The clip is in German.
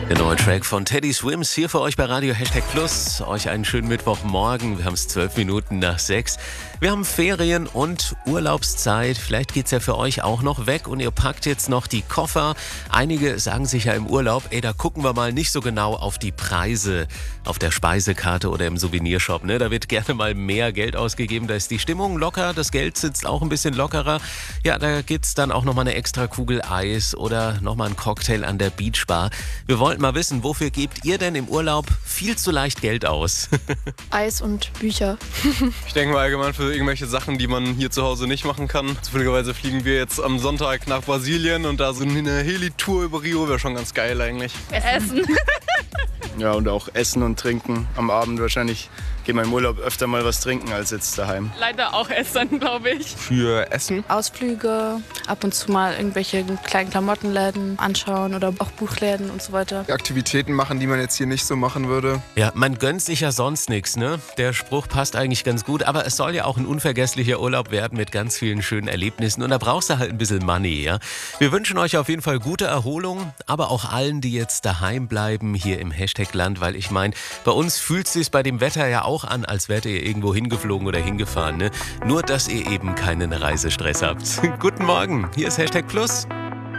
Der neue Track von Teddy Swims hier für euch bei Radio #Plus. Euch einen schönen Mittwochmorgen. Wir haben es 12 Minuten nach 6. Wir haben Ferien und Urlaubszeit. Vielleicht geht's ja für euch auch noch weg und ihr packt jetzt noch die Koffer. Einige sagen sich ja im Urlaub, da gucken wir mal nicht so genau auf die Preise auf der Speisekarte oder im Souvenirshop. Ne? Da wird gerne mal mehr Geld ausgegeben. Da ist die Stimmung locker, das Geld sitzt auch ein bisschen lockerer. Ja, da gibt's dann auch nochmal eine extra Kugel Eis oder nochmal einen Cocktail an der Beachbar. Wir wollten mal wissen, wofür gebt ihr denn im Urlaub viel zu leicht Geld aus? Eis und Bücher. Ich denke mal allgemein für irgendwelche Sachen, die man hier zu Hause nicht machen kann. Zufälligerweise fliegen wir jetzt am Sonntag nach Brasilien und da so eine Heli-Tour über Rio wäre schon ganz geil eigentlich. Essen. Ja, und auch Essen und Trinken am Abend. Wahrscheinlich geht man im Urlaub öfter mal was trinken als jetzt daheim. Leider auch Essen, glaube ich. Für Essen? Ausflüge, ab und zu mal irgendwelche kleinen Klamottenläden anschauen oder auch Buchläden und so weiter. Aktivitäten machen, die man jetzt hier nicht so machen würde. Ja, man gönnt sich ja sonst nichts, ne? Der Spruch passt eigentlich ganz gut, aber es soll ja auch ein unvergesslicher Urlaub werden mit ganz vielen schönen Erlebnissen und da brauchst du halt ein bisschen Money, ja? Wir wünschen euch auf jeden Fall gute Erholung, aber auch allen, die jetzt daheim bleiben, hier im #Land, weil ich meine, bei uns fühlt es sich bei dem Wetter ja auch an, als wärt ihr irgendwo hingeflogen oder hingefahren, ne? Nur, dass ihr eben keinen Reisestress habt. Guten Morgen, hier ist #Plus.